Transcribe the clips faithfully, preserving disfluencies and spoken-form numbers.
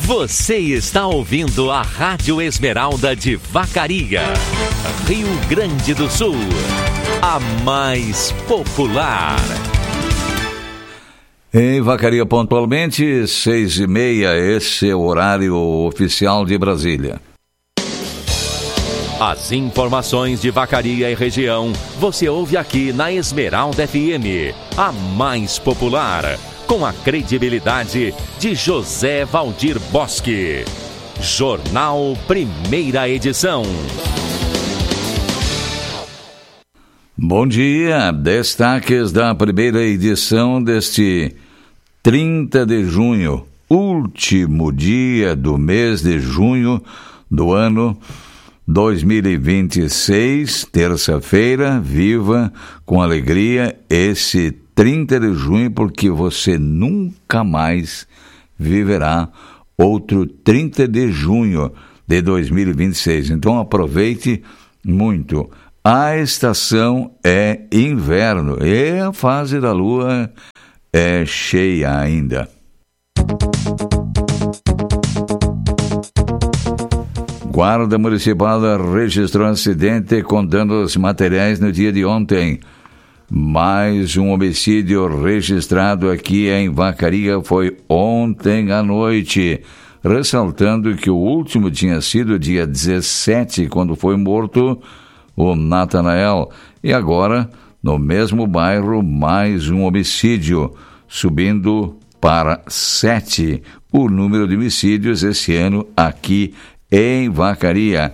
Você está ouvindo a Rádio Esmeralda de Vacaria, Rio Grande do Sul, a mais popular. Em Vacaria, pontualmente, seis e meia, esse é o horário oficial de Brasília. As informações de Vacaria e região, você ouve aqui na Esmeralda F M, a mais popular, com a credibilidade de José Valdir Bosque. Jornal Primeira Edição. Bom dia, destaques da primeira edição deste trinta de junho, último dia do mês de junho do ano dois mil e vinte e seis, terça-feira. Viva com alegria esse trinta de junho, porque você nunca mais viverá outro trinta de junho de dois mil e vinte e seis. Então aproveite muito. A estação é inverno e a fase da lua é cheia ainda. Guarda Municipal registrou um acidente com danos materiais no dia de ontem. Mais um homicídio registrado aqui em Vacaria foi ontem à noite, ressaltando que o último tinha sido dia dezessete, quando foi morto o Natanael. E agora, no mesmo bairro, mais um homicídio, subindo para sete o número de homicídios esse ano aqui em Vacaria.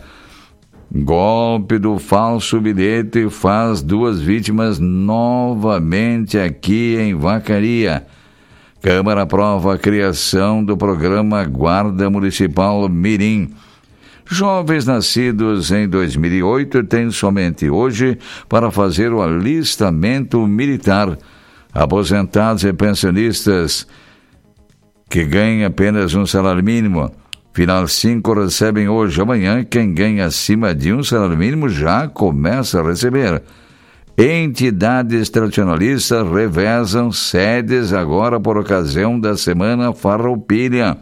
Golpe do falso bilhete faz duas vítimas novamente aqui em Vacaria. Câmara aprova a criação do programa Guarda Municipal Mirim. Jovens nascidos em dois mil e oito têm somente hoje para fazer o alistamento militar. Aposentados e pensionistas que ganham apenas um salário mínimo, final cinco, recebem hoje. Amanhã, quem ganha acima de um salário mínimo já começa a receber. Entidades tradicionalistas revezam sedes agora por ocasião da Semana Farroupilha.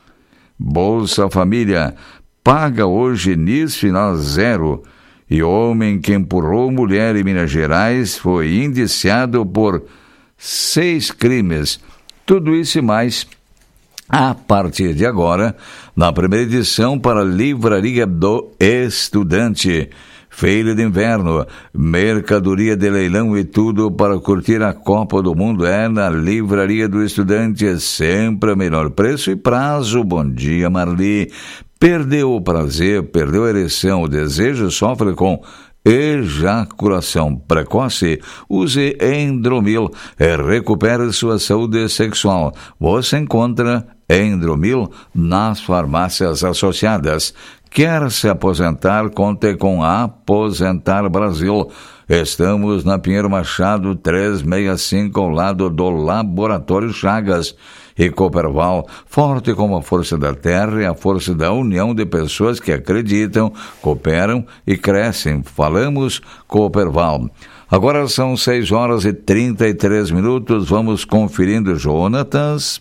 Bolsa Família paga hoje N I S final zero. E homem que empurrou mulher em Minas Gerais foi indiciado por seis crimes. Tudo isso e mais a partir de agora, na primeira edição para a Livraria do Estudante. Feira de inverno, mercadoria de leilão e tudo para curtir a Copa do Mundo é na Livraria do Estudante. É sempre o melhor preço e prazo. Bom dia, Marli. Perdeu o prazer, perdeu a ereção, o desejo, sofre com ejaculação precoce? Use Endromil e recupere sua saúde sexual. Você encontra Endromil nas farmácias associadas. Quer se aposentar? Conte com Aposentar Brasil. Estamos na Pinheiro Machado trezentos e sessenta e cinco, ao lado do Laboratório Chagas. E Cooperval, forte como a força da terra e a força da união de pessoas que acreditam, cooperam e crescem. Falamos Cooperval. Agora são seis horas e trinta e três minutos. Vamos conferindo, Jonatas.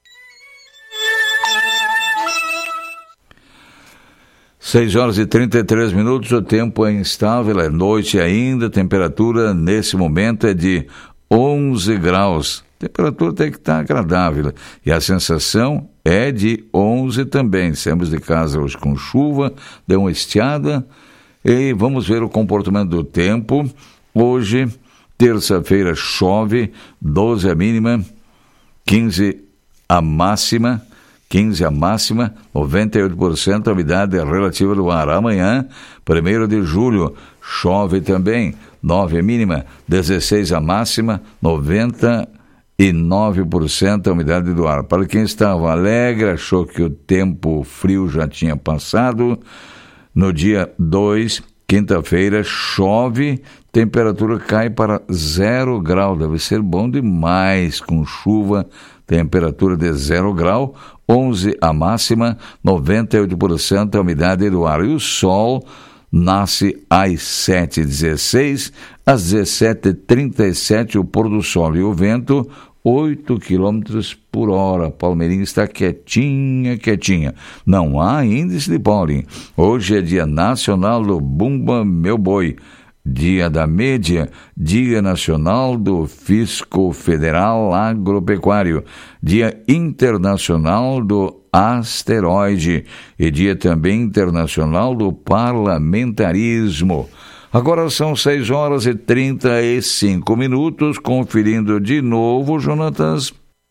seis horas e trinta e três minutos, o tempo é instável, é noite ainda, a temperatura nesse momento é de onze graus. A temperatura tem que estar agradável e a sensação é de onze também. Saímos de casa hoje com chuva, deu uma estiada e vamos ver o comportamento do tempo. Hoje, terça-feira, chove, doze a mínima, quinze a máxima, quinze a máxima, noventa e oito por cento a umidade relativa do ar. Amanhã, primeiro de julho, chove também, nove a mínima, dezesseis a máxima, noventa e nove por cento a umidade do ar. Para quem estava alegre, achou que o tempo frio já tinha passado, no dia dois, quinta-feira, chove, temperatura cai para zero grau. Deve ser bom demais com chuva, temperatura de zero grau, onze a máxima, noventa e oito por cento a umidade do ar. E o sol nasce às sete e dezesseis, às dezessete e trinta e sete o pôr do sol. E o vento oito quilômetros por hora. Palmeirinha está quietinha, quietinha. Não há índice de pólen. Hoje é dia nacional do Bumba Meu Boi. Dia da Média, Dia Nacional do Fisco Federal Agropecuário, Dia Internacional do Asteroide e Dia também Internacional do Parlamentarismo. Agora são seis horas e trinta e cinco minutos, conferindo de novo, Jonatas.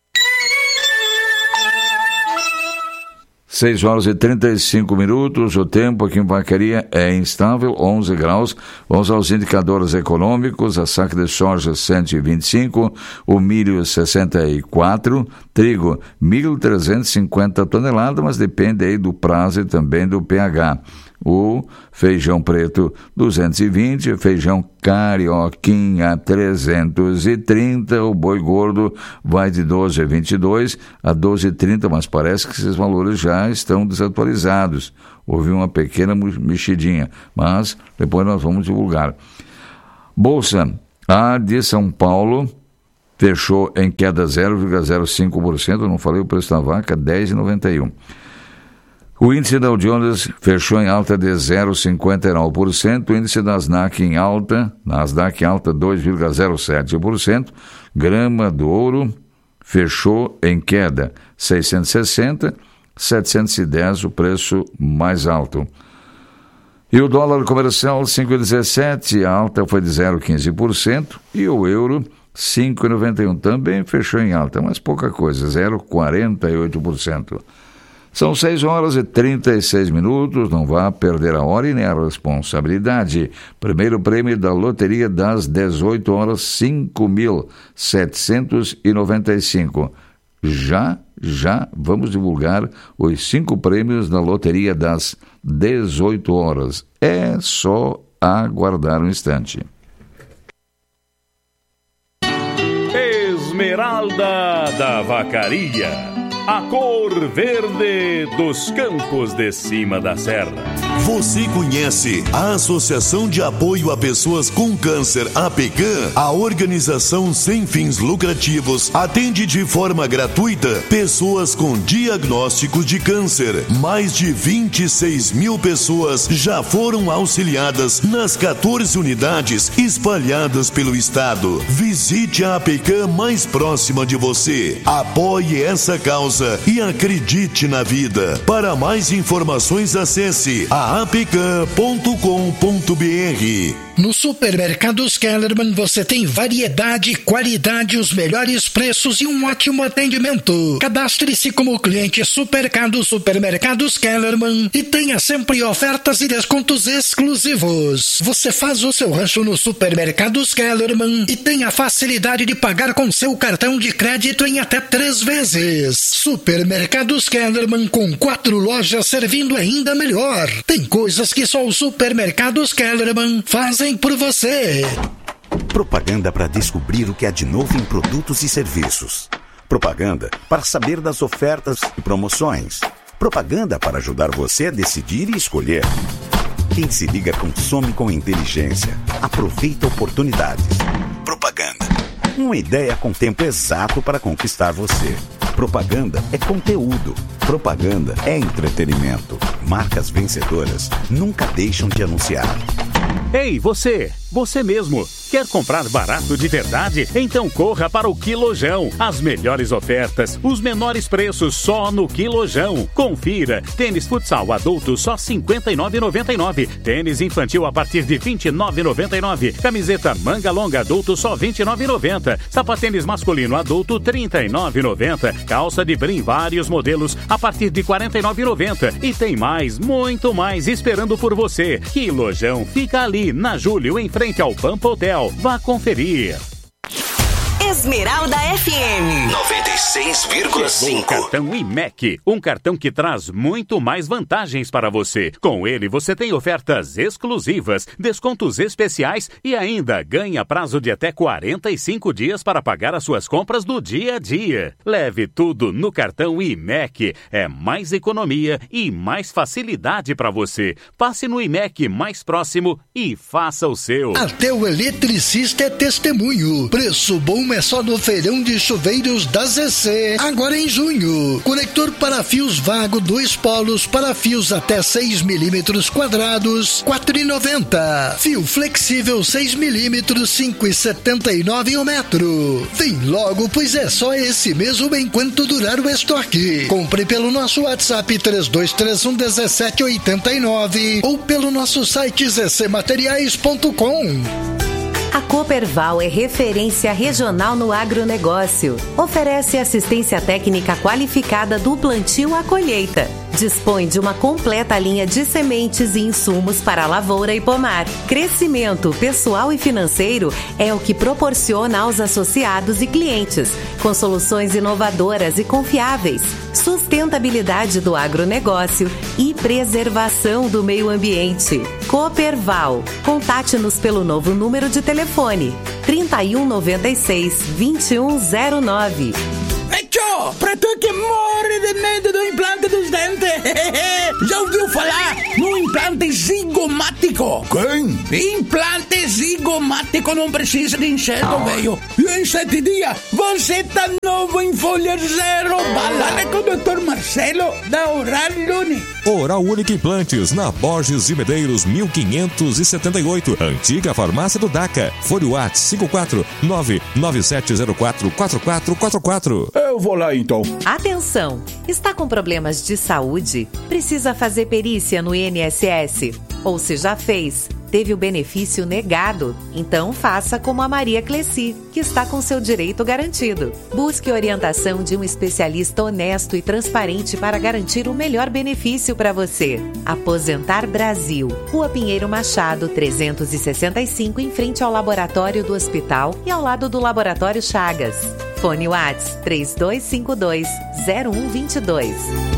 seis horas e trinta e cinco minutos, o tempo aqui em Vacaria é instável, onze graus. Vamos aos indicadores econômicos: a saca de soja cento e vinte e cinco, o milho sessenta e quatro, trigo mil trezentos e cinquenta toneladas, mas depende aí do prazo e também do pH. O feijão preto duzentos e vinte, feijão carioquinha trezentos e trinta, o boi gordo vai de doze a vinte e dois a doze e trinta, mas parece que esses valores já estão desatualizados. Houve uma pequena mexidinha, mas depois nós vamos divulgar. Bolsa, a de São Paulo fechou em queda zero vírgula zero cinco por cento, não falei o preço da vaca, dez reais e noventa e um centavos. O índice Dow Jones fechou em alta de zero vírgula cinquenta e nove por cento, o índice Nasdaq em alta, Nasdaq em alta dois vírgula zero sete por cento, grama do ouro fechou em queda seiscentos e sessenta, setecentos e dez o preço mais alto. E o dólar comercial cinco vírgula dezessete, a alta foi de zero vírgula quinze por cento, e o euro cinco vírgula noventa e um também fechou em alta, mas pouca coisa, zero vírgula quarenta e oito por cento. São seis horas e trinta e seis minutos, não vá perder a hora e nem a responsabilidade. Primeiro prêmio da loteria das dezoito horas, cinco mil setecentos e noventa e cinco. Já, já vamos divulgar os cinco prêmios da loteria das dezoito horas. É só aguardar um instante. Esmeralda da Vacaria. A cor verde dos campos de cima da serra. Você conhece a Associação de Apoio a Pessoas com Câncer, A P C A M? A organização sem fins lucrativos atende de forma gratuita pessoas com diagnósticos de câncer. Mais de vinte e seis mil pessoas já foram auxiliadas nas quatorze unidades espalhadas pelo estado. Visite a A P C A M mais próxima de você. Apoie essa causa e acredite na vida. Para mais informações, acesse a a p c a ponto com ponto b r. No Supermercados Kellerman você tem variedade, qualidade, os melhores preços e um ótimo atendimento. Cadastre-se como cliente Supermercados Supermercados Kellerman e tenha sempre ofertas e descontos exclusivos. Você faz o seu rancho no Supermercados Kellerman e tem a facilidade de pagar com seu cartão de crédito em até três vezes. Supermercados Kellerman, com quatro lojas servindo ainda melhor. Tem coisas que só os Supermercados Kellerman fazem por você. Propaganda para descobrir o que há de novo em produtos e serviços. Propaganda para saber das ofertas e promoções. Propaganda para ajudar você a decidir e escolher. Quem se liga consome com inteligência. Aproveita oportunidades. Propaganda. Uma ideia com tempo exato para conquistar você. Propaganda é conteúdo. Propaganda é entretenimento. Marcas vencedoras nunca deixam de anunciar. Ei, você! Você mesmo! Quer comprar barato de verdade? Então corra para o Quilojão. As melhores ofertas, os menores preços só no Quilojão. Confira. Tênis futsal adulto só cinquenta e nove reais e noventa e nove centavos. Tênis infantil a partir de vinte e nove reais e noventa e nove centavos. Camiseta manga longa adulto só vinte e nove reais e noventa centavos. Sapatênis masculino adulto trinta e nove reais e noventa centavos. Calça de brim vários modelos a partir de quarenta e nove reais e noventa centavos. E tem mais, muito mais esperando por você. Quilojão fica ali na Júlio, em frente ao Pampa Hotel. Vá conferir. Esmeralda F M noventa e seis vírgula cinco. O cartão I M E C, um cartão que traz muito mais vantagens para você. Com ele você tem ofertas exclusivas, descontos especiais e ainda ganha prazo de até quarenta e cinco dias para pagar as suas compras do dia a dia. Leve tudo no cartão I M E C. É mais economia e mais facilidade para você. Passe no I M E C mais próximo e faça o seu. Até o eletricista é testemunho. Preço bom é só no Feirão de Chuveiros da Z C, agora em junho. Conector para fios vago dois polos para fios até seis milímetros quadrados, quatro reais e noventa centavos. Fio flexível seis milímetros, cinco reais e setenta e nove centavos o metro. Vem logo, pois é só esse mesmo enquanto durar o estoque. Compre pelo nosso WhatsApp três dois três um um sete oito nove ou pelo nosso site z c materiais ponto com. A Cooperval é referência regional no agronegócio. Oferece assistência técnica qualificada do plantio à colheita. Dispõe de uma completa linha de sementes e insumos para lavoura e pomar. Crescimento pessoal e financeiro é o que proporciona aos associados e clientes, com soluções inovadoras e confiáveis, sustentabilidade do agronegócio e preservação do meio ambiente. Cooperval. Contate-nos pelo novo número de telefone trinta e um, noventa e seis, vinte e um zero nove. Tchô, pra tu que morre de medo do implante dos dentes, já ouviu falar no implante zigomático? Quem? Implante zigomático não precisa de enxergo, velho. E em sete dias, você tá novo em folha zero. Balada com o doutor Marcelo da Oral Uni. Oral Unique Implantes, na Borges de Medeiros, mil quinhentos e setenta e oito. Antiga farmácia do DACA. Fone Whats cinco quatro nove nove sete zero quatro quatro quatro quatro quatro. Eu vou lá então. Atenção! Está com problemas de saúde? Precisa fazer perícia no I N S S? Ou se já fez, teve o benefício negado? Então faça como a Maria Cleci, que está com seu direito garantido. Busque orientação de um especialista honesto e transparente para garantir o melhor benefício para você. Aposentar Brasil. Rua Pinheiro Machado, trezentos e sessenta e cinco, em frente ao laboratório do hospital e ao lado do Laboratório Chagas. Fone Whats três dois cinco dois, zero um dois dois.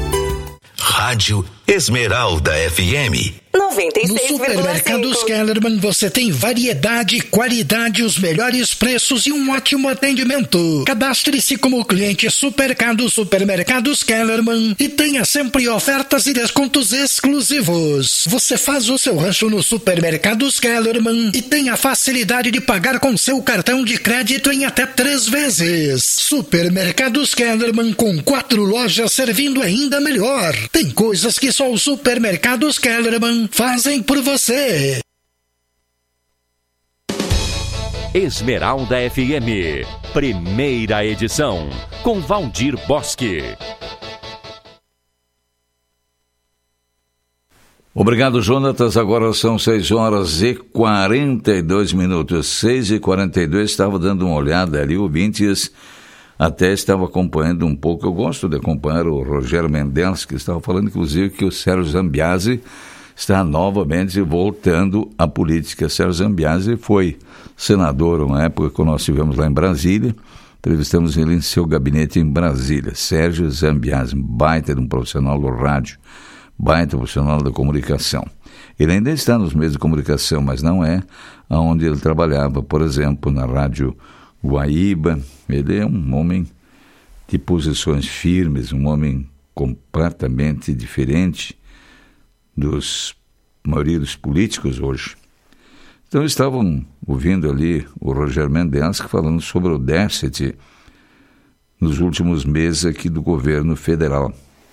Rádio Esmeralda F M. noventa e No seis vírgula Supermercados cinco. Kellerman você tem variedade, qualidade, os melhores preços e um ótimo atendimento. Cadastre-se como cliente Supermercado Supermercados Kellerman e tenha sempre ofertas e descontos exclusivos. Você faz o seu rancho no Supermercados Kellerman e tem a facilidade de pagar com seu cartão de crédito em até três vezes. Supermercados Kellerman, com quatro lojas servindo ainda melhor. Tem coisas que só os Supermercados Kellerman fazem por você. Esmeralda F M, primeira edição, com Valdir Bosque. Obrigado, Jonatas. Agora são seis horas e quarenta e dois minutos. seis e quarenta e dois, estava dando uma olhada ali, ouvintes. Até estava acompanhando um pouco. Eu gosto de acompanhar o Rogério Mendes, que estava falando, inclusive, que o Sérgio Zambiase está novamente voltando à política. Sérgio Zambiase foi senador uma época que nós estivemos lá em Brasília. Entrevistamos ele em seu gabinete em Brasília. Sérgio Zambiase, baita de um profissional do rádio, baita profissional da comunicação. Ele ainda está nos meios de comunicação, mas não é onde ele trabalhava, por exemplo, na Rádio Guaíba. Ele é um homem de posições firmes, um homem completamente diferente dos maioria dos políticos hoje. Então estavam ouvindo ali o Rogério Mendes falando sobre o déficit nos últimos meses aqui do governo federal.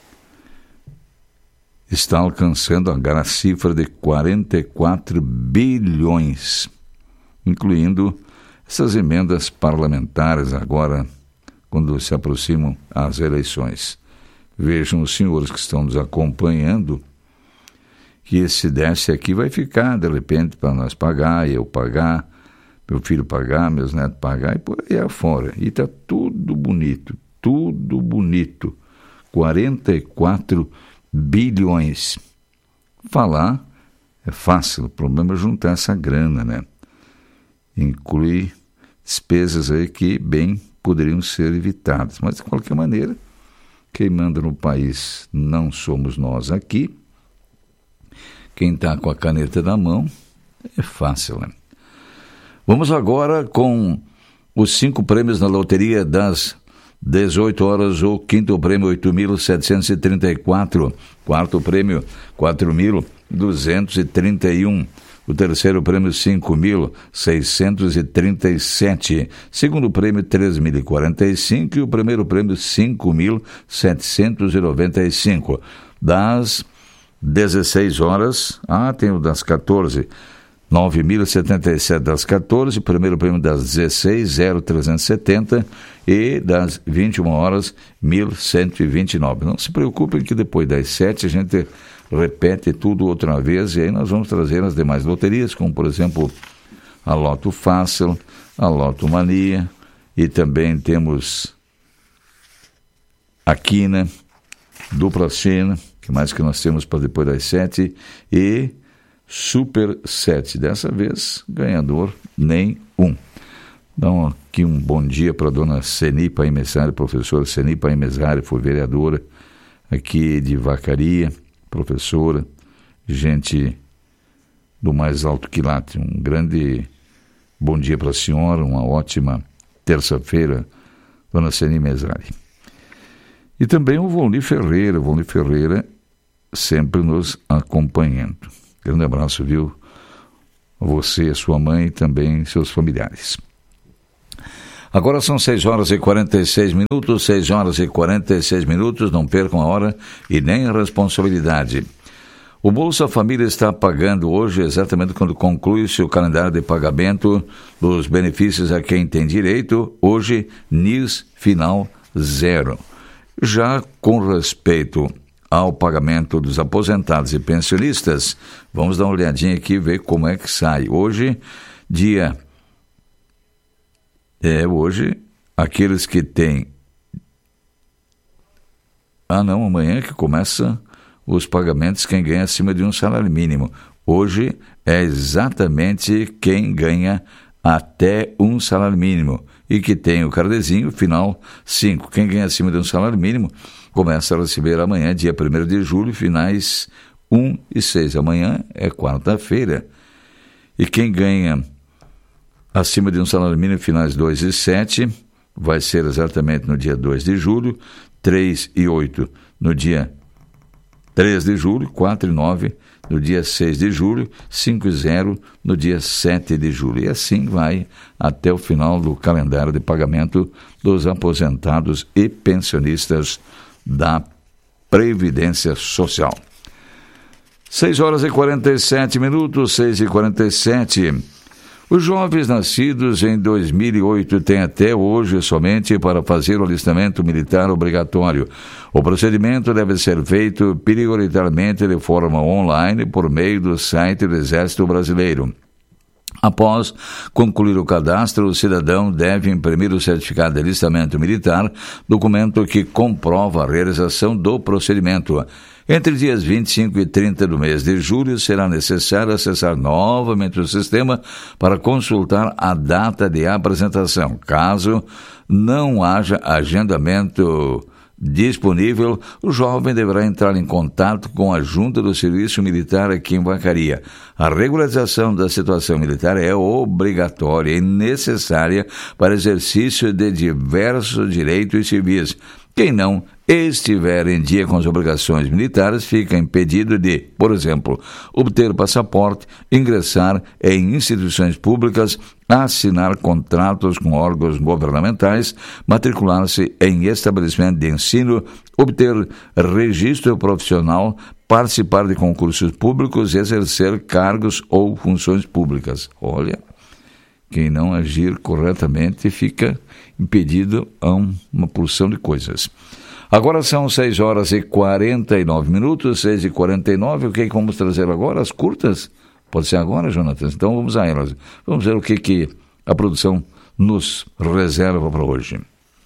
Está alcançando agora a cifra de quarenta e quatro bilhões, incluindo essas emendas parlamentares agora, quando se aproximam as eleições. Vejam os senhores que estão nos acompanhando, que esse déficit aqui vai ficar, de repente, para nós pagar, eu pagar, meu filho pagar, meus netos pagar, e por aí afora. E está tudo bonito, tudo bonito. quarenta e quatro bilhões. Falar é fácil, o problema é juntar essa grana, né? Inclui despesas aí que bem poderiam ser evitadas. Mas, de qualquer maneira, quem manda no país não somos nós aqui. Quem está com a caneta na mão é fácil, né? Vamos agora com os cinco prêmios na loteria das dezoito horas. O quinto prêmio, oito mil setecentos e trinta e quatro. Quarto prêmio, quatro mil duzentos e trinta e um. O terceiro prêmio, cinco mil seiscentos e trinta e sete. Segundo prêmio, três mil e quarenta e cinco. E o primeiro prêmio, cinco mil setecentos e noventa e cinco. Das dezesseis horas, ah, tem o das quatorze, nove mil e setenta e sete das quatorze, primeiro prêmio das dezesseis, zero trezentos e setenta, e das vinte e uma horas, mil cento e vinte e nove. Não se preocupem que depois das sete a gente repete tudo outra vez, e aí nós vamos trazer as demais loterias, como por exemplo a Loto Fácil, a Loto Mania, e também temos a Quina, Dupla China, que mais que nós temos para depois das sete, e Super sete. Dessa vez, ganhador nenhum. Então, aqui um bom dia para a dona Seni Paimessari, professora Seni Paimessari, foi vereadora aqui de Vacaria, professora, gente do mais alto quilate. Um grande bom dia para a senhora, uma ótima terça-feira, dona Seni Mesari. E também o Volney Ferreira, o Volney Ferreira sempre nos acompanhando. Grande abraço, viu? A você, a sua mãe e também seus familiares. Agora são seis horas e quarenta e seis minutos, seis horas e quarenta e seis minutos, não percam a hora e nem a responsabilidade. O Bolsa Família está pagando hoje, exatamente quando conclui-se o calendário de pagamento dos benefícios a quem tem direito, hoje, N I S final zero. Já com respeito ao pagamento dos aposentados e pensionistas, vamos dar uma olhadinha aqui e ver como é que sai. Hoje, dia... É, hoje, aqueles que têm... Ah, não, amanhã que começa os pagamentos quem ganha acima de um salário mínimo. Hoje é exatamente quem ganha até um salário mínimo e que tem o cardezinho final cinco. Quem ganha acima de um salário mínimo começa a receber amanhã, dia primeiro de julho, finais um e seis. Amanhã é quarta-feira. E quem ganha acima de um salário mínimo, finais dois e sete, vai ser exatamente no dia dois de julho, três e oito no dia três de julho, quatro e nove no dia seis de julho, cinco e zero no dia sete de julho. E assim vai até o final do calendário de pagamento dos aposentados e pensionistas da Previdência Social. seis horas e quarenta e sete minutos, seis e quarenta e sete. Os jovens nascidos em dois mil e oito têm até hoje somente para fazer o alistamento militar obrigatório. O procedimento deve ser feito prioritariamente de forma online por meio do site do Exército Brasileiro. Após concluir o cadastro, o cidadão deve imprimir o certificado de alistamento militar, documento que comprova a realização do procedimento. Entre dias vinte e cinco e trinta do mês de julho, será necessário acessar novamente o sistema para consultar a data de apresentação. Caso não haja agendamento disponível, o jovem deverá entrar em contato com a Junta do Serviço Militar aqui em Vacaria. A regularização da situação militar é obrigatória e necessária para exercício de diversos direitos civis. Quem não estiver em dia com as obrigações militares fica impedido de, por exemplo, obter passaporte, ingressar em instituições públicas, assinar contratos com órgãos governamentais, matricular-se em estabelecimento de ensino, obter registro profissional, participar de concursos públicos e exercer cargos ou funções públicas. Olha, quem não agir corretamente fica impedido a uma porção de coisas. Agora são seis horas e quarenta e nove minutos, seis e quarenta e nove. O que vamos trazer agora? As curtas? Pode ser agora, Jonathan? Então vamos a elas. Vamos ver o que, que a produção nos reserva para hoje.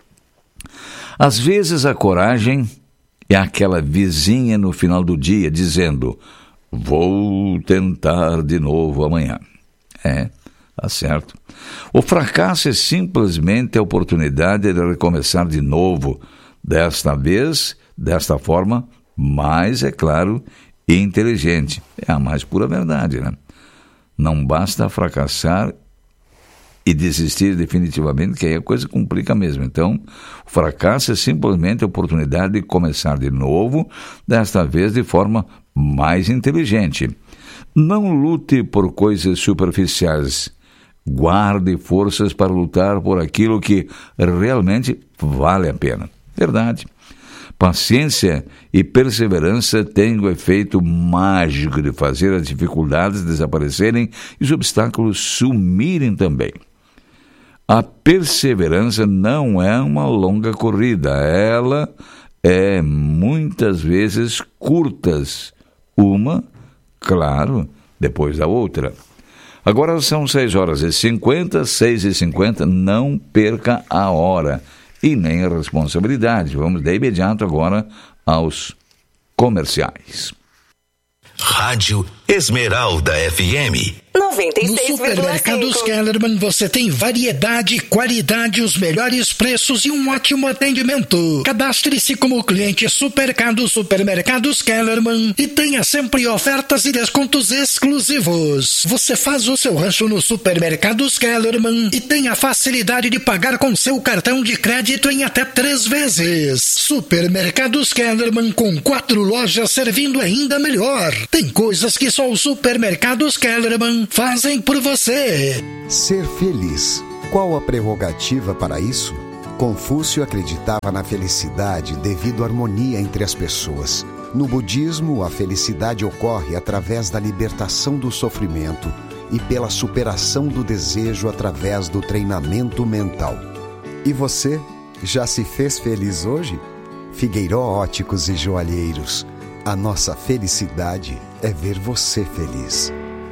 Às vezes a coragem é aquela vizinha no final do dia dizendo: vou tentar de novo amanhã. É, tá certo. O fracasso é simplesmente a oportunidade de recomeçar de novo, desta vez, desta forma, mais, é claro, inteligente. É a mais pura verdade, né? Não basta fracassar e desistir definitivamente, que aí a coisa complica mesmo. Então, o fracasso é simplesmente a oportunidade de começar de novo, desta vez de forma mais inteligente. Não lute por coisas superficiais. Guarde forças para lutar por aquilo que realmente vale a pena. Verdade. Paciência e perseverança têm o efeito mágico de fazer as dificuldades desaparecerem e os obstáculos sumirem também. A perseverança não é uma longa corrida, ela é muitas vezes curtas, uma, claro, depois da outra. Agora são seis horas e cinquenta, seis e cinquenta, não perca a hora e nem a responsabilidade. Vamos de imediato agora aos comerciais. Rádio Esmeralda F M. noventa e No seis vírgula Supermercados cinco. Kellerman você tem variedade, qualidade, os melhores preços e um ótimo atendimento. Cadastre-se como cliente Supermercados Supermercados Kellerman e tenha sempre ofertas e descontos exclusivos. Você faz o seu rancho no Supermercados Kellerman e tem a facilidade de pagar com seu cartão de crédito em até três vezes. Supermercados Kellerman, com quatro lojas servindo ainda melhor. Tem coisas que só os Supermercados Kellerman fazem por você. Ser feliz. Qual a prerrogativa para isso? Confúcio acreditava na felicidade devido à harmonia entre as pessoas. No budismo, a felicidade ocorre através da libertação do sofrimento e pela superação do desejo através do treinamento mental. E você, já se fez feliz hoje? Figueiró Óticos e Joalheiros. A nossa felicidade é ver você feliz.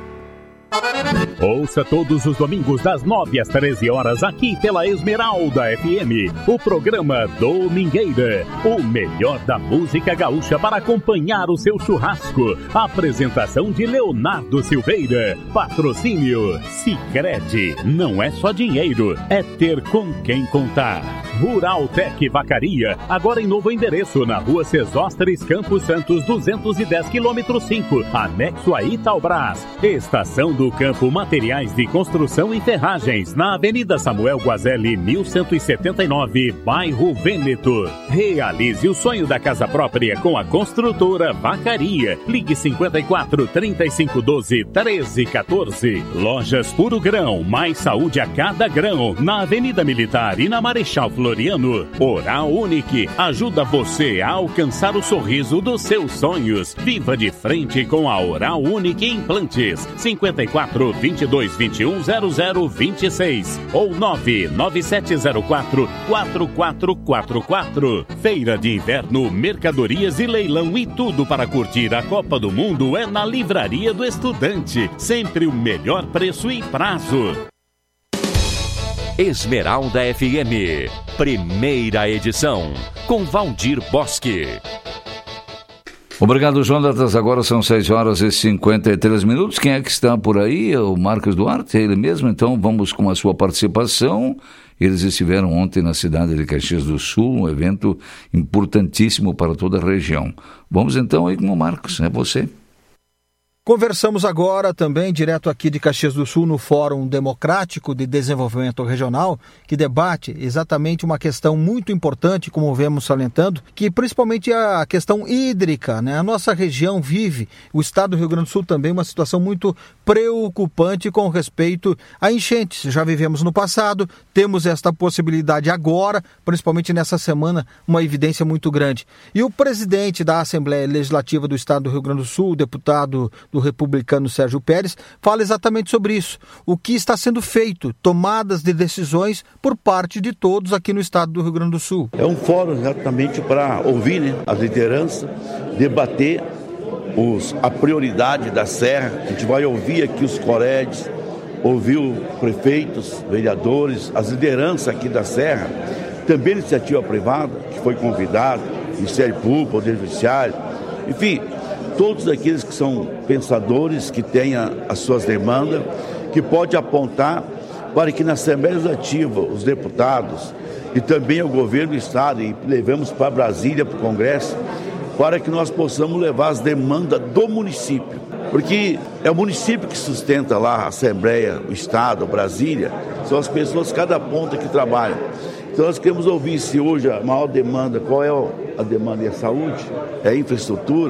Ouça todos os domingos das nove às treze horas aqui pela Esmeralda F M, o programa Domingueira, o melhor da música gaúcha para acompanhar o seu churrasco. Apresentação de Leonardo Silveira. Patrocínio Sicredi. Não é só dinheiro, é ter com quem contar. Rural Tec Vacaria, agora em novo endereço, na rua Sesostres, Campos Santos, duzentos e dez, quilômetro cinco, anexo a Itaubras. Estação do Campo Materiais de Construção e Ferragens, na Avenida Samuel Guazelli, mil cento e setenta e nove, bairro Vêneto. Realize o sonho da casa própria com a construtora Vacaria. Ligue cinquenta e quatro, trinta e cinco, doze, treze, quatorze. Lojas Puro Grão, mais saúde a cada grão, na Avenida Militar e na Marechal Floriano. Oral Unique ajuda você a alcançar o sorriso dos seus sonhos. Viva de frente com a Oral Unique Implantes. cinquenta e quatro, vinte e dois, vinte e um, zero zero vinte e seis ou nove nove sete zero quatro, quatro quatro quatro quatro. Feira de Inverno, mercadorias e leilão e tudo para curtir a Copa do Mundo é na Livraria do Estudante. Sempre o melhor preço e prazo. Esmeralda F M, primeira edição, com Valdir Bosque. Obrigado, Jonatas. Agora são seis horas e cinquenta e três minutos. Quem é que está por aí? É o Marcos Duarte, é ele mesmo. Então vamos com a sua participação. Eles estiveram ontem na cidade de Caxias do Sul, um evento importantíssimo para toda a região. Vamos então aí com o Marcos, é você. Conversamos agora também, direto aqui de Caxias do Sul, no Fórum Democrático de Desenvolvimento Regional, que debate exatamente uma questão muito importante, como vemos salientando, que principalmente é a questão hídrica, né? A nossa região vive, o estado do Rio Grande do Sul também, uma situação muito preocupante com respeito a enchentes. Já vivemos no passado, temos esta possibilidade agora, principalmente nessa semana, uma evidência muito grande. E o presidente da Assembleia Legislativa do estado do Rio Grande do Sul, o deputado do republicano Sérgio Pérez, fala exatamente sobre isso. O que está sendo feito, tomadas de decisões por parte de todos aqui no estado do Rio Grande do Sul. É um fórum exatamente para ouvir, né, as lideranças, debater os, a prioridade da Serra. A gente vai ouvir aqui os corédes, ouvir os prefeitos, vereadores, as lideranças aqui da Serra, também iniciativa privada, que foi convidada, Ministério Público, Poder Judiciário, enfim, todos aqueles que são pensadores, que têm as suas demandas, que pode apontar para que na Assembleia Legislativa, os deputados e também o governo do Estado, e levamos para Brasília, para o Congresso, para que nós possamos levar as demandas do município. Porque é o município que sustenta lá a Assembleia, o Estado, Brasília, são as pessoas, cada ponta que trabalham. Então nós queremos ouvir se hoje a maior demanda, qual é a demanda? É a saúde? É a infraestrutura?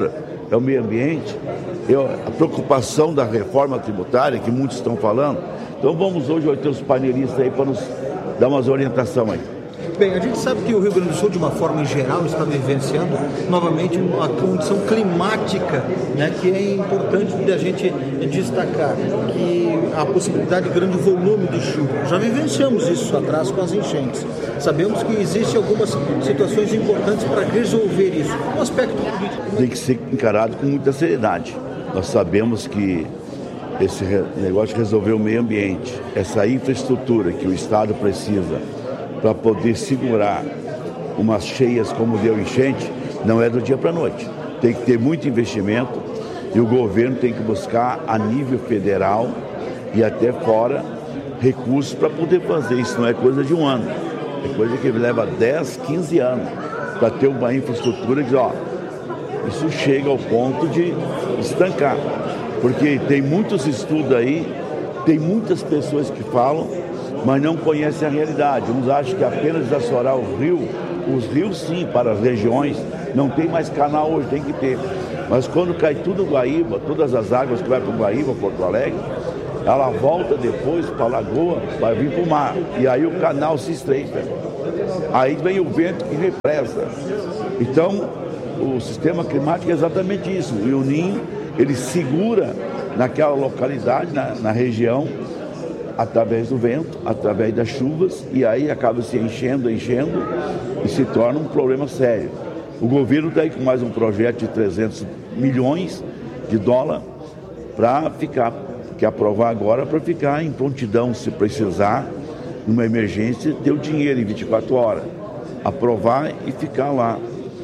é o meio ambiente, é a preocupação da reforma tributária, que muitos estão falando. Então vamos hoje ter os painelistas aí para nos dar umas orientações aí. Bem, a gente sabe que o Rio Grande do Sul, de uma forma em geral, está vivenciando novamente uma condição climática, né, que é importante de a gente destacar, que a possibilidade de grande volume de chuva. Já vivenciamos isso atrás com as enchentes. Sabemos que existem algumas situações importantes para resolver isso. Um aspecto político. Tem que ser encarado com muita seriedade. Nós sabemos que esse negócio de resolver o meio ambiente, essa infraestrutura que o Estado precisa para poder segurar umas cheias como deu enchente, não é do dia para a noite. Tem que ter muito investimento e o governo tem que buscar a nível federal e até fora recursos para poder fazer. Isso não é coisa de um ano, é coisa que leva dez, quinze anos para ter uma infraestrutura que, ó, isso chega ao ponto de estancar. Porque tem muitos estudos aí, tem muitas pessoas que falam, mas não conhecem a realidade. Uns acham que apenas desassorar o rio, os rios sim, para as regiões, não tem mais canal hoje, tem que ter. Mas quando cai tudo no Guaíba, todas as águas que vai para o Guaíba, Porto Alegre, ela volta depois para a lagoa, vai vir para o mar. E aí o canal se estreita. Aí vem o vento que represa. Então, o sistema climático é exatamente isso. O El Niño, ele segura naquela localidade, na, na região, através do vento, através das chuvas, e aí acaba se enchendo, enchendo, e se torna um problema sério. O governo está aí com mais um projeto de trezentos milhões de dólares para ficar, que aprovar agora para ficar em prontidão, se precisar, numa emergência, ter o dinheiro em vinte e quatro horas. Aprovar e ficar lá,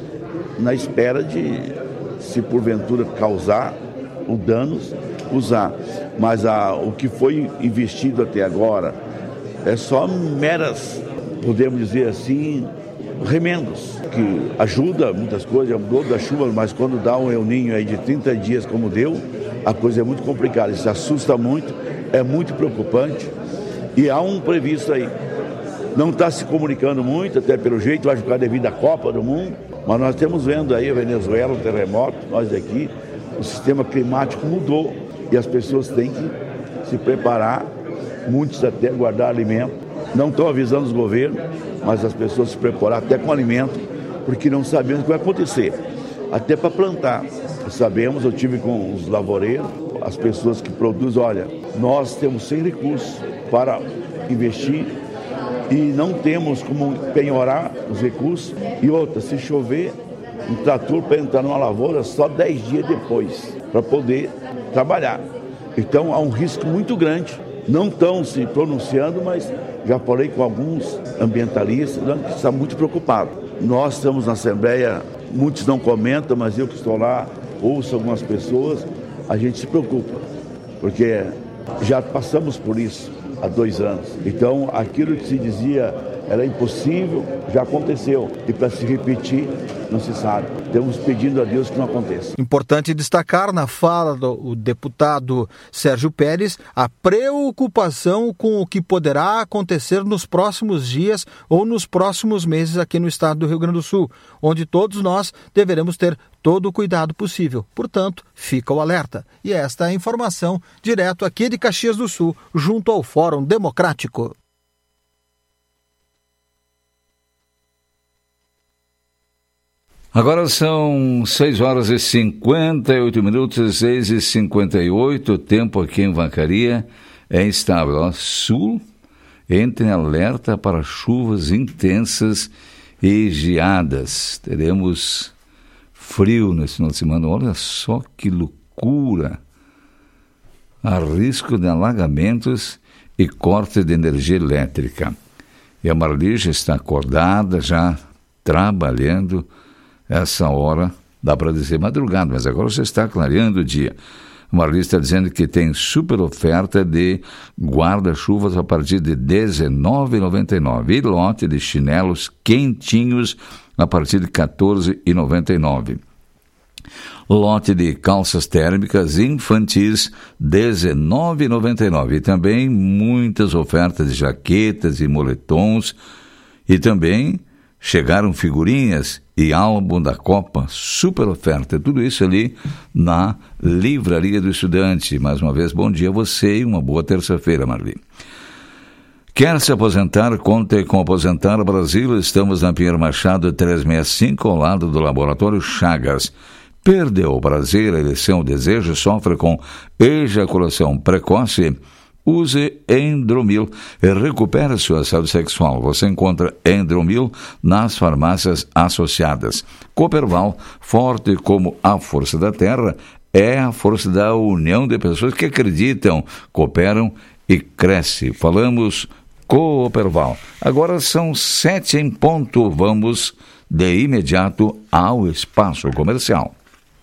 na espera de, se porventura causar o danos, usar. Mas a, o que foi investido até agora é só meras, podemos dizer assim, remendos, que ajuda muitas coisas, mudou da chuva, mas quando dá um El Niño aí de trinta dias como deu, a coisa é muito complicada, isso assusta muito, é muito preocupante e há um previsto aí. Não está se comunicando muito, até pelo jeito, vai ficar devido à Copa do Mundo, mas nós estamos vendo aí a Venezuela, o terremoto, nós aqui, o sistema climático mudou e as pessoas têm que se preparar, muitos até guardar alimento. Não estão avisando os governos, mas as pessoas se preparar até com alimento, porque não sabemos o que vai acontecer. Até para plantar. Sabemos, eu tive com os lavoureiros, as pessoas que produzem, olha, nós temos sem recursos para investir e não temos como penhorar os recursos. E outra, se chover, um trator para entrar numa lavoura só dez dias depois, para poder trabalhar. Então há um risco muito grande. Não estão se pronunciando, mas já falei com alguns ambientalistas que estão muito preocupados. Nós estamos na Assembleia, muitos não comentam, mas eu que estou lá, ouço algumas pessoas, a gente se preocupa, porque já passamos por isso há dois anos. Então aquilo que se dizia era impossível, já aconteceu. E para se repetir, não se sabe. Estamos pedindo a Deus que não aconteça. Importante destacar na fala do deputado Sérgio Pérez a preocupação com o que poderá acontecer nos próximos dias ou nos próximos meses aqui no estado do Rio Grande do Sul, onde todos nós deveremos ter todo o cuidado possível. Portanto, fica o alerta. E esta é a informação direto aqui de Caxias do Sul, junto ao Fórum Democrático. Agora são seis horas e cinquenta e oito minutos, seis e cinquenta e oito, o tempo aqui em Vacaria é instável. Ó, sul entra em alerta para chuvas intensas e geadas. Teremos frio nesse final de semana. Olha só que loucura! Há risco de alagamentos e corte de energia elétrica. E a Marli já está acordada, já trabalhando. Essa hora, dá para dizer madrugada, mas agora já está clareando o dia. O Marli está dizendo que tem super oferta de guarda-chuvas a partir de dezenove reais e noventa e nove centavos e lote de chinelos quentinhos a partir de quatorze reais e noventa e nove centavos. Lote de calças térmicas infantis dezenove reais e noventa e nove centavos. E também muitas ofertas de jaquetas e moletons e também chegaram figurinhas e álbum da Copa, super oferta, tudo isso ali na Livraria do Estudante. Mais uma vez, bom dia a você e uma boa terça-feira, Marli. Quer se aposentar? Conte com Aposentar Brasil. Estamos na Pinheiro Machado trezentos e sessenta e cinco, ao lado do Laboratório Chagas. Perdeu o prazer, a ereção, o desejo, sofre com ejaculação precoce? Use Endromil e recupere sua saúde sexual. Você encontra Endromil nas farmácias associadas. Cooperval, forte como a força da terra, é a força da união de pessoas que acreditam, cooperam e crescem. Falamos Cooperval. Agora são sete em ponto. Vamos de imediato ao espaço comercial.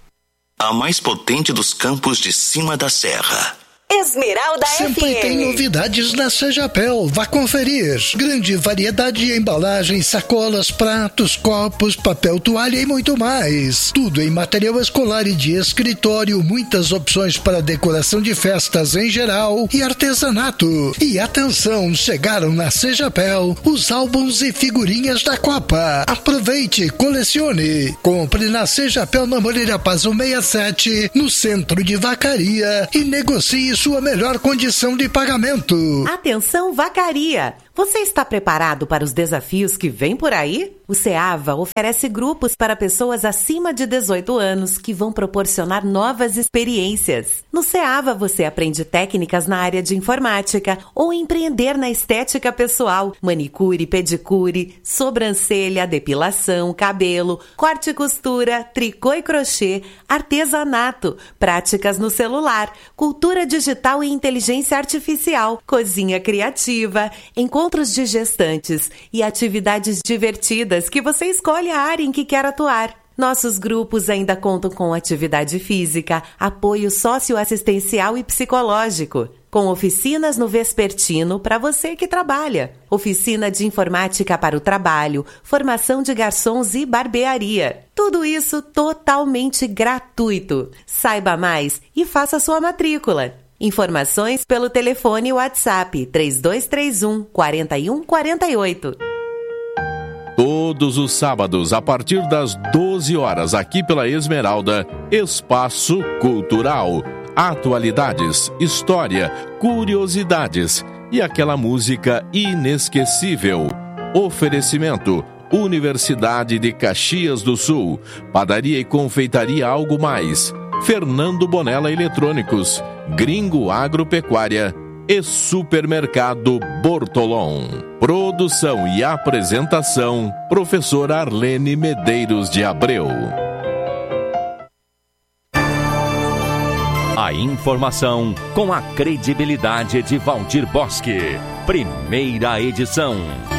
A mais potente dos campos de cima da serra. Esmeralda Sempre F M. tem novidades na Sejapel. Vá conferir. Grande variedade de embalagens, sacolas, pratos, copos, papel toalha e muito mais. Tudo em material escolar e de escritório. Muitas opções para decoração de festas em geral e artesanato. E atenção, chegaram na Sejapel os álbuns e figurinhas da Copa. Aproveite, colecione. Compre na Sejapel na Moreira Paz cento e sessenta e sete, no centro de Vacaria, e negocie sua melhor condição de pagamento. Atenção, Vacaria! Você está preparado para os desafios que vêm por aí? O SEAVA oferece grupos para pessoas acima de dezoito anos que vão proporcionar novas experiências. No SEAVA você aprende técnicas na área de informática ou empreender na estética pessoal, manicure, pedicure, sobrancelha, depilação, cabelo, corte e costura, tricô e crochê, artesanato, práticas no celular, cultura digital e inteligência artificial, cozinha criativa, encontros de gestantes e atividades divertidas que você escolhe a área em que quer atuar. Nossos grupos ainda contam com atividade física, apoio socioassistencial e psicológico, com oficinas no vespertino para você que trabalha, oficina de informática para o trabalho, formação de garçons e barbearia. Tudo isso totalmente gratuito. Saiba mais e faça sua matrícula. Informações pelo telefone WhatsApp três dois três um, quatro um quatro oito. Todos os sábados, a partir das doze horas, aqui pela Esmeralda, Espaço Cultural. Atualidades, história, curiosidades e aquela música inesquecível. Oferecimento: Universidade de Caxias do Sul, Padaria e Confeitaria Algo Mais, Fernando Bonella Eletrônicos, Gringo Agropecuária e Supermercado Bortolom. Produção e apresentação: Professor Arlene Medeiros de Abreu. A informação com a credibilidade de Valdir Bosque. Primeira edição.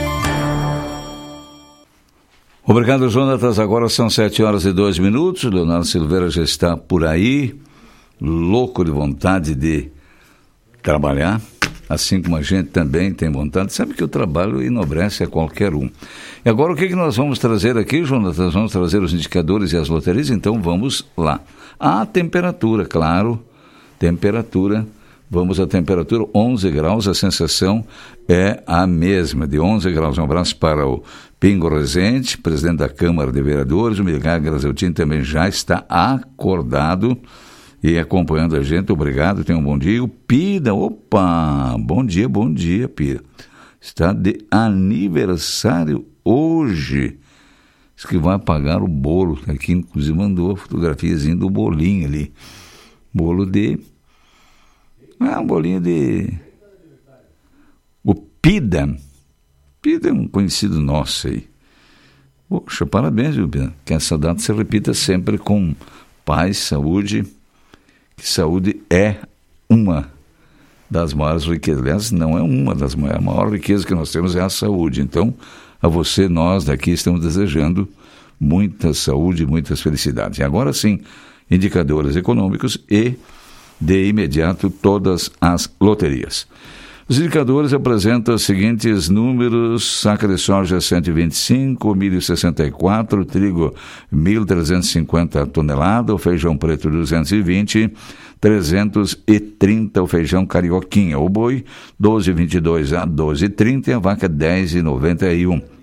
Obrigado, Jonatas. Agora são sete horas e dois minutos. Leonardo Silveira já está por aí, louco de vontade de trabalhar, assim como a gente também tem vontade. Sabe que o trabalho enobrece a qualquer um. E agora o que, que nós vamos trazer aqui, Jonatas? Nós vamos trazer os indicadores e as loterias, então vamos lá. A temperatura, claro, temperatura, vamos à temperatura, onze graus, a sensação é a mesma, de onze graus. Um abraço para o Pingo Rezende, presidente da Câmara de Vereadores. O Miguel Grazeltino também já está acordado e acompanhando a gente. Obrigado, tenha um bom dia. O Pida, opa, bom dia, bom dia, Pida. Está de aniversário hoje. Diz que vai pagar o bolo. Aqui, inclusive, mandou a fotografiazinha do bolinho ali. Bolo de... Ah, um bolinho de... O Pida. Pida é um conhecido nosso aí. Poxa, parabéns, viu, Pida? Que essa data se repita sempre com paz, saúde. Que saúde é uma das maiores riquezas. Aliás, não é uma das maiores. A maior riqueza que nós temos é a saúde. Então, a você, nós daqui estamos desejando muita saúde e muitas felicidades. E agora sim, indicadores econômicos e, de imediato, todas as loterias. Os indicadores apresentam os seguintes números: saca de soja cento e vinte e cinco, milho sessenta e quatro, trigo mil trezentos e cinquenta toneladas, o feijão preto duzentos e vinte, trezentos e trinta o feijão carioquinha, o boi doze e vinte e dois a doze e trinta e a vaca dez e noventa e um.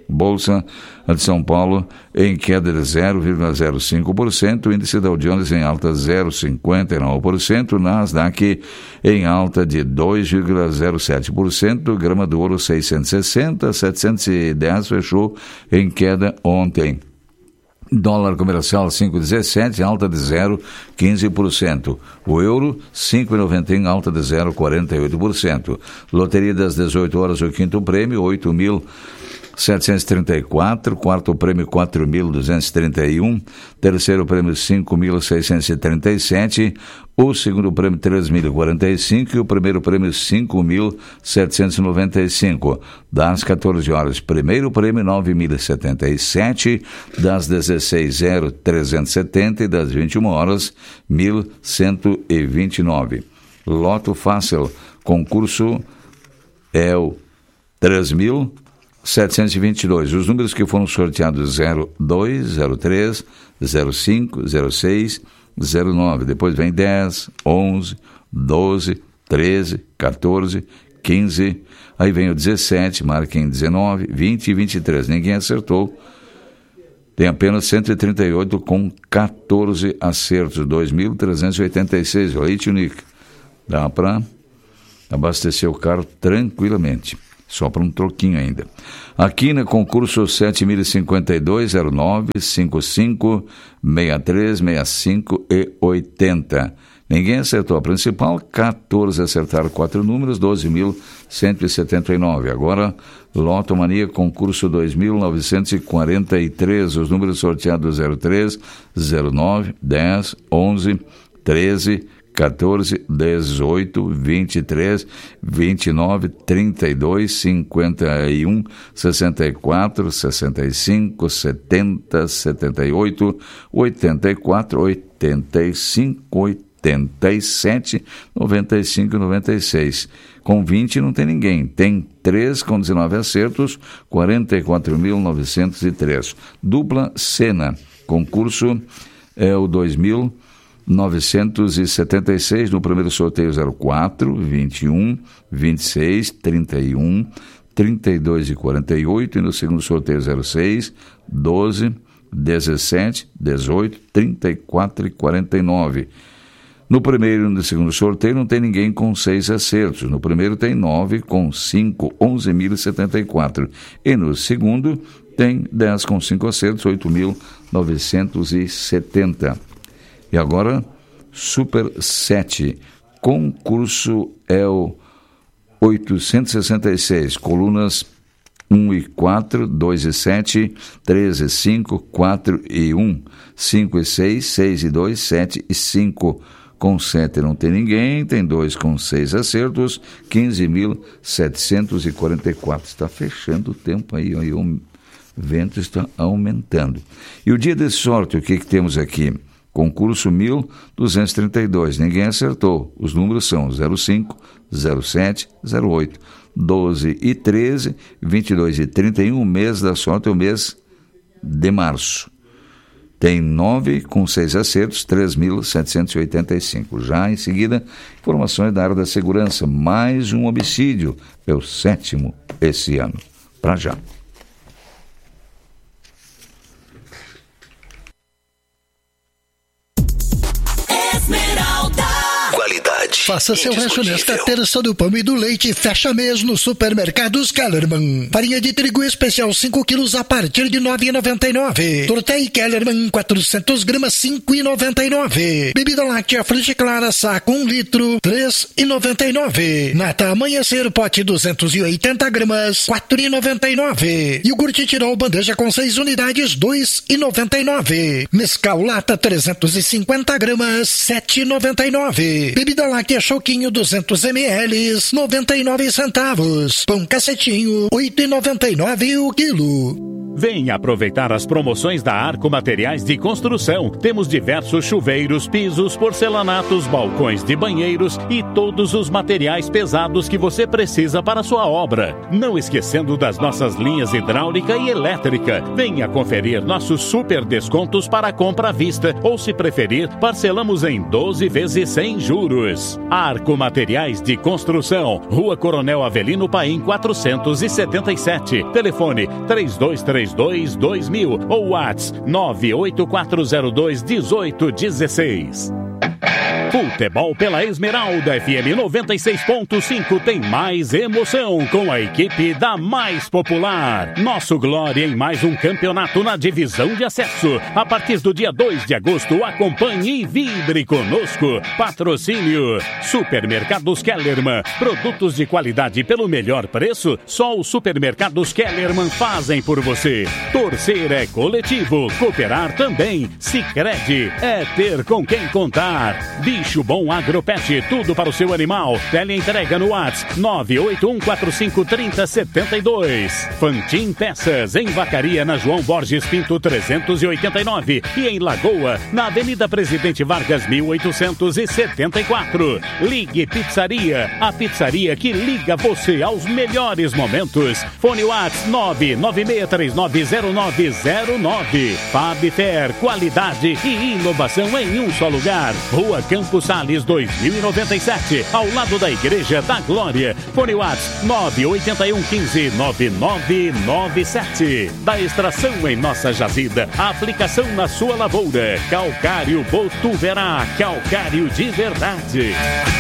Bolsa de São Paulo em queda de zero vírgula zero cinco por cento, índice Dow Jones em alta zero vírgula cinquenta e nove por cento, Nasdaq em alta de dois vírgula zero sete por cento, grama do ouro seiscentos e sessenta, setecentos e dez fechou em queda ontem. Dólar comercial cinco vírgula dezessete, alta de zero vírgula quinze por cento. O euro cinco vírgula noventa e um, alta de zero vírgula quarenta e oito por cento. Loteria das dezoito horas, o quinto prêmio, oito mil setecentos e trinta e quatro, quarto prêmio quatro mil duzentos e trinta e um, terceiro prêmio cinco mil seiscentos e trinta e sete, o segundo prêmio três mil e quarenta e cinco e o primeiro prêmio cinco mil setecentos e noventa e cinco. Das quatorze horas, primeiro prêmio nove mil e setenta e sete, das dezesseis horas trezentos e setenta e das vinte e uma horas mil cento e vinte e nove. Loto Fácil, concurso é o três mil setecentos e vinte e dois. Os números que foram sorteados: zero dois, zero três, zero cinco, zero seis, zero nove. Depois vem dez, onze, doze, treze, quatorze, quinze. Aí vem o dezessete, marquem dezenove, vinte e vinte e três. Ninguém acertou. Tem apenas cento e trinta e oito com quatorze acertos. dois mil trezentos e oitenta e seis. Leite Unique. Dá para abastecer o carro tranquilamente. Só para um troquinho ainda. Aqui no concurso sete mil e cinquenta e dois, zero nove, cinquenta e cinco, sessenta e três, sessenta e cinco e oitenta. Ninguém acertou a principal, quatorze acertaram quatro números, doze mil cento e setenta e nove. Agora, Loto Mania, concurso dois mil novecentos e quarenta e três. Os números sorteados: zero três, zero nove, dez, onze, treze, quatorze, dezoito, vinte e três, vinte e nove, trinta e dois, cinquenta e um, sessenta e quatro, sessenta e cinco, setenta, setenta e oito, oitenta e quatro, oitenta e cinco, oitenta e sete, noventa e cinco, noventa e seis. Com vinte não tem ninguém. Tem três com dezenove acertos, quarenta e quatro mil novecentos e três. Dupla Sena. Concurso é o dois mil novecentos e setenta e seis, no primeiro sorteio zero quatro, vinte e um, vinte e seis, trinta e um, trinta e dois e quarenta e oito, e no segundo sorteio zero seis, doze, dezessete, dezoito, trinta e quatro e quarenta e nove. No primeiro e no segundo sorteio não tem ninguém com seis acertos. No primeiro tem nove com cinco, onze mil e setenta e quatro. E no segundo tem dez com cinco acertos, oito mil novecentos e setenta. E agora, Super sete, concurso é o oitocentos e sessenta e seis, colunas um e quatro, dois e sete, três e cinco, quatro e um, cinco e seis, seis e dois, sete e cinco. Com sete não tem ninguém, tem dois com seis acertos, quinze mil setecentos e quarenta e quatro. Está fechando o tempo aí, aí o vento está aumentando. E o dia de sorte, o que, que temos aqui? Concurso mil duzentos e trinta e dois, ninguém acertou. Os números são zero cinco, zero sete, zero oito, doze e treze, vinte e dois e trinta e um. O mês da sorte é o mês de março. Tem nove com seis acertos, três mil setecentos e oitenta e cinco. Já em seguida, informações da área da segurança. Mais um homicídio, é o sétimo esse ano. Para já. Faça seu rancho nesta terça do pão e do leite. Fecha mês no Supermercados Kellerman. Farinha de trigo especial cinco quilos a partir de nove reais e noventa e nove centavos. Tortei Kellerman quatrocentas gramas cinco reais e noventa e nove centavos. Bebida láctea Frente Clara saco um litro três reais e noventa e nove centavos. Nata Amanhecer pote duzentas e oitenta gramas quatro reais e noventa e nove centavos. Iogurte Tirol bandeja com seis unidades dois reais e noventa e nove centavos. Mescal lata trezentas e cinquenta gramas sete reais e noventa e nove centavos. Bebida láctea Choquinho duzentos mililitros, noventa e nove centavos. Pão Cacetinho, oito reais e noventa e nove centavos o quilo. Venha aproveitar as promoções da Arco Materiais de Construção. Temos diversos chuveiros, pisos, porcelanatos, balcões de banheiros e todos os materiais pesados que você precisa para a sua obra. Não esquecendo das nossas linhas hidráulica e elétrica. Venha conferir nossos super descontos para compra à vista ou, se preferir, parcelamos em doze vezes sem juros. Arco Materiais de Construção, Rua Coronel Avelino Paim quatrocentos e setenta e sete. Telefone três dois três dois, dois mil ou WhatsApp nove oito quatro zero dois, um oito um seis. Futebol pela Esmeralda F M noventa e seis ponto cinco tem mais emoção com a equipe da Mais Popular. Nosso glória em mais um campeonato na divisão de acesso. A partir do dia dois de agosto, acompanhe e vibre conosco. Patrocínio Supermercados Kellerman. Produtos de qualidade pelo melhor preço, só os Supermercados Kellerman fazem por você. Torcer é coletivo, cooperar também. Sicredi é ter com quem contar. Bicho Bom Agropet, tudo para o seu animal. Teleentrega no WhatsApp nove oito um quatro cinco três zero sete dois. Fantin Peças, em Vacaria, na João Borges Pinto trezentos e oitenta e nove. E em Lagoa, na Avenida Presidente Vargas mil oitocentos e setenta e quatro. Ligue Pizzaria, a pizzaria que liga você aos melhores momentos. Fone WhatsApp nove nove seis três nove zero nove zero nove. Fabfer, qualidade e inovação em um só lugar. Rua Campos Sales dois mil e noventa e sete, ao lado da Igreja da Glória. Fone WhatsApp nove oito um um cinco nove nove nove sete. Da extração em nossa jazida, a aplicação na sua lavoura. Calcário Botuverá, calcário de verdade.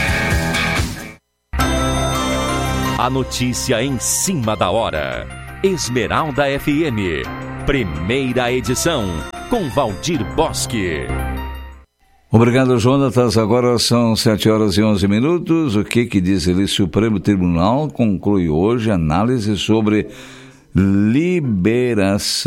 A notícia em cima da hora. Esmeralda F M, primeira edição, com Valdir Bosque. Obrigado, Jonatas. Agora são sete horas e onze minutos. O que que diz ele? O Supremo Tribunal conclui hoje análise sobre liberação